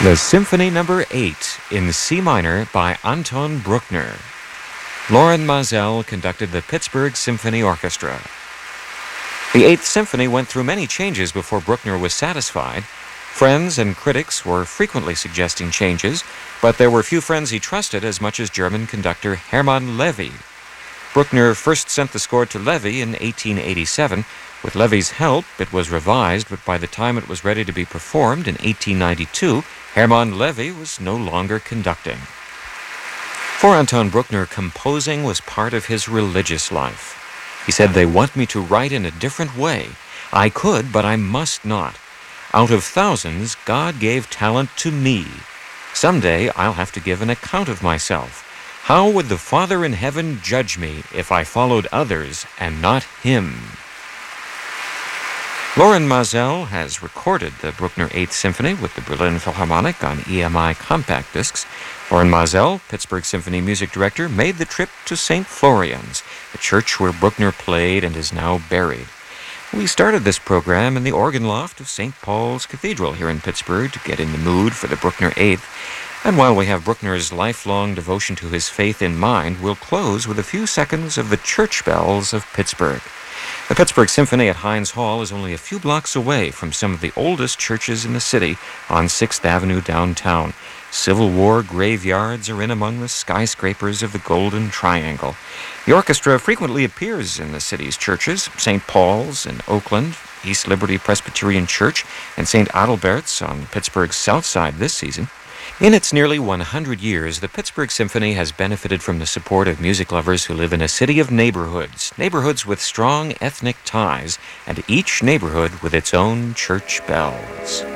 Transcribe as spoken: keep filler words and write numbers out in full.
The Symphony Number eight in C minor by Anton Bruckner. Loren Maazel conducted the Pittsburgh Symphony Orchestra. The Eighth Symphony went through many changes before Bruckner was satisfied. Friends and critics were frequently suggesting changes, but there were few friends he trusted as much as German conductor Hermann Levy. Bruckner first sent the score to Levy in eighteen eighty-seven. With Levy's help, it was revised, but by the time it was ready to be performed in eighteen ninety-two, Hermann Levy was no longer conducting. For Anton Bruckner, composing was part of his religious life. He said, "They want me to write in a different way. I could, but I must not. Out of thousands, God gave talent to me. Someday I'll have to give an account of myself. How would the Father in heaven judge me if I followed others and not him?" Loren Maazel has recorded the Bruckner Eighth Symphony with the Berlin Philharmonic on E M I compact discs. Loren Maazel, Pittsburgh Symphony music director, made the trip to Saint Florian's, the church where Bruckner played and is now buried. We started this program in the organ loft of Saint Paul's Cathedral here in Pittsburgh to get in the mood for the Bruckner Eighth. And while we have Bruckner's lifelong devotion to his faith in mind, we'll close with a few seconds of the church bells of Pittsburgh. The Pittsburgh Symphony at Heinz Hall is only a few blocks away from some of the oldest churches in the city on sixth Avenue downtown. Civil War graveyards are in among the skyscrapers of the Golden Triangle. The orchestra frequently appears in the city's churches, Saint Paul's in Oakland, East Liberty Presbyterian Church, and Saint Adalbert's on Pittsburgh's south side this season. In its nearly one hundred years, the Pittsburgh Symphony has benefited from the support of music lovers who live in a city of neighborhoods, neighborhoods with strong ethnic ties, and each neighborhood with its own church bells.